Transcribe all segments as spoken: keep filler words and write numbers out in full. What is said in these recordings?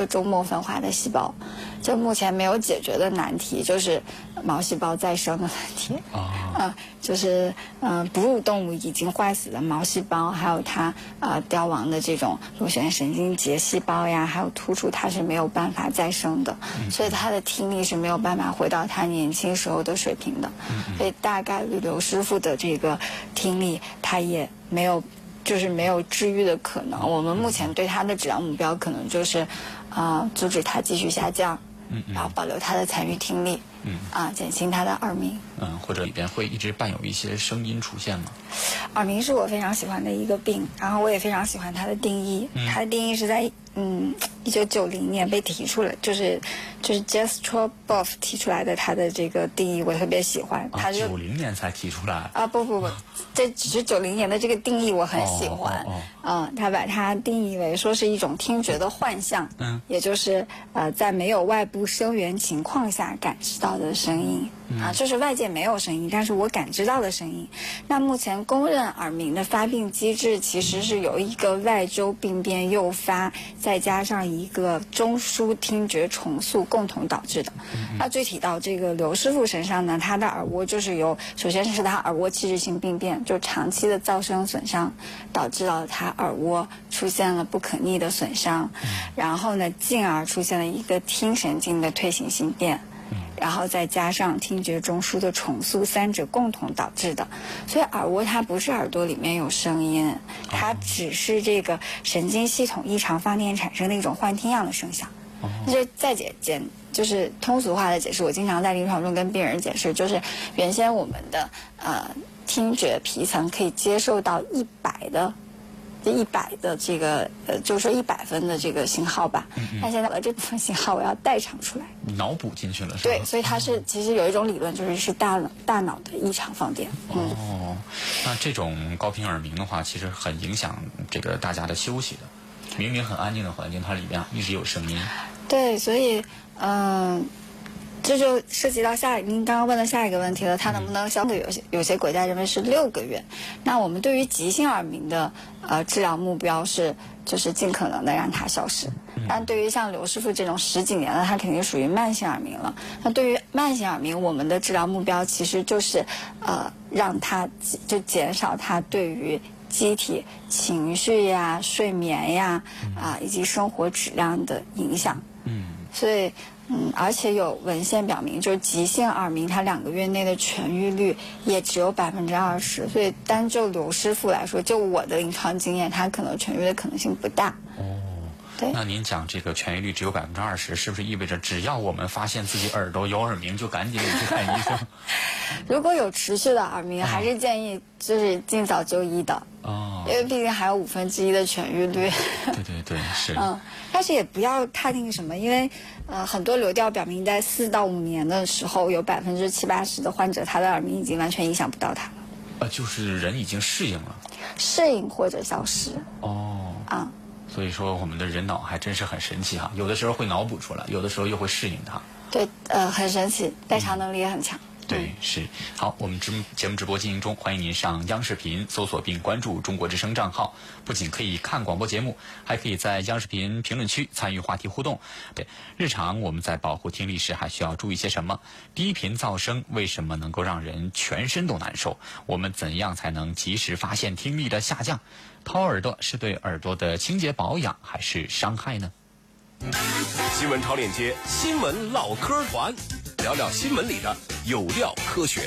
个周末分化的细胞，就目前没有解决的难题就是毛细胞再生的问题。啊、呃，就是嗯、呃，哺乳动物已经坏死的毛细胞，还有它呃凋亡的这种螺旋神经节细胞呀，还有突触，它是没有办法再生的，嗯、所以它的听力是没有办法回到它年轻时候的水平的。嗯、所以大概率刘师傅的这个听力，他也没有。就是没有治愈的可能。我们目前对他的治疗目标可能就是，啊、呃，阻止他继续下降，嗯嗯，然后保留他的残余听力，嗯，啊、呃，减轻他的耳鸣。 嗯，或者里边会一直伴有一些声音出现吗？ 耳鸣是我非常喜欢的一个病，然后我也非常喜欢它的定义。嗯、它的定义是在嗯一九九零年被提出来，就是就是 Jastrow-Boff 提出来的，它的这个定义我特别喜欢。 啊，九零年才提出来啊？不不不，这只是九零年的这个定义我很喜欢。哦哦哦、嗯，他把它定义为说是一种听觉的幻象，嗯，也就是呃在没有外部声源情况下感知到的声音。啊，就是外界没有声音，但是我感知到的声音。那目前公认耳鸣的发病机制其实是由一个外周病变诱发，再加上一个中枢听觉重塑共同导致的。那具体到这个刘师傅身上呢，他的耳蜗就是由，首先是他耳蜗器质性病变，就长期的噪声损伤，导致了他耳蜗出现了不可逆的损伤，然后呢，进而出现了一个听神经的退行性变。然后再加上听觉中枢的重塑，三者共同导致的。所以耳蜗它不是耳朵里面有声音，它只是这个神经系统异常放电产生的一种幻听样的声响。那就再解简，就是通俗化的解释，我经常在临床中跟病人解释，就是原先我们的呃听觉皮层可以接受到一百的。一百的这个呃，就是说一百分的这个信号吧，嗯嗯，但现在这部分信号我要代偿出来， 脑补进去了，是吧？ 对，所以它是其实有一种理论，就是是大脑大脑的异常放电。 嗯、哦，那这种高频耳鸣的话，其实很影响这个大家的休息的。明明很安静的环境，它里边一直有声音。 对，所以嗯。呃这就涉及到下您刚刚问的下一个问题了，它能不能相对有些有些国家认为是六个月？那我们对于急性耳鸣的呃治疗目标是就是尽可能的让它消失。但对于像刘师傅这种十几年的，他肯定属于慢性耳鸣了。那对于慢性耳鸣，我们的治疗目标其实就是呃让它就减少它对于机体情绪呀、睡眠呀啊、呃、以及生活质量的影响。嗯，所以。嗯，而且有文献表明，就是急性耳鸣，它两个月内的痊愈率也只有百分之二十。所以单就刘师傅来说，就我的临床经验，他可能痊愈的可能性不大。 哦，对。那您讲这个痊愈率只有百分之二十，是不是意味着只要我们发现自己耳朵有耳鸣，就赶紧去看医生？ 如果有持续的耳鸣，还是建议就是尽早就医的。哦，因为毕竟还有五分之一的痊愈率。 对对对，是。 嗯，但是也不要太那个什么，因为呃，很多流调表明在四到五年的时候，有百分之七八十的患者，他的耳鸣已经完全影响不到他了。 呃，就是人已经适应了。 适应或者消失。哦。啊。 所以说，我们的人脑还真是很神奇哈，有的时候会脑补出来，有的时候又会适应它。 对，呃，很神奇，代偿能力也很强。嗯对，是好。我们直节目直播进行中，欢迎您上央视频搜索并关注中国之声账号，不仅可以看广播节目，还可以在央视频评论区参与话题互动。对，日常我们在保护听力时还需要注意些什么？低频噪声为什么能够让人全身都难受？我们怎样才能及时发现听力的下降？掏耳朵是对耳朵的清洁保养还是伤害呢？ 新闻超链接，新闻唠嗑团，聊聊新闻里的有料科学。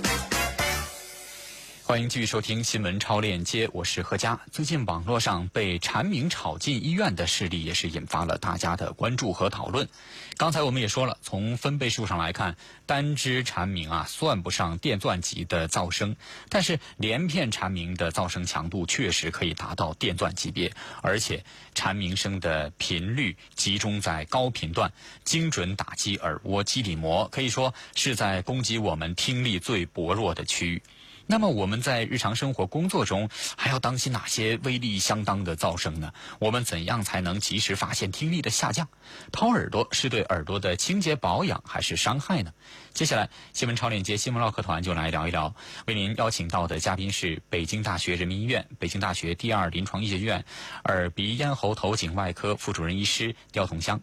欢迎继续收听新闻超链接，我是何佳。最近网络上被蝉鸣吵进医院的事例也是引发了大家的关注和讨论。刚才我们也说了，从分贝数上来看，单只蝉鸣啊算不上电钻级的噪声，但是连片蝉鸣的噪声强度确实可以达到电钻级别，而且蝉鸣声的频率集中在高频段，精准打击耳蜗基底膜，可以说是在攻击我们听力最薄弱的区域。那么我们在日常生活工作中还要当心哪些威力相当的噪声呢？我们怎样才能及时发现听力的下降？掏耳朵是对耳朵的清洁保养还是伤害呢？接下来新闻超链接新闻唠嗑团就来聊一聊，为您邀请到的嘉宾是北京大学人民医院、北京大学第二临床医学院耳鼻咽喉头颈外科副主任医师刁同香。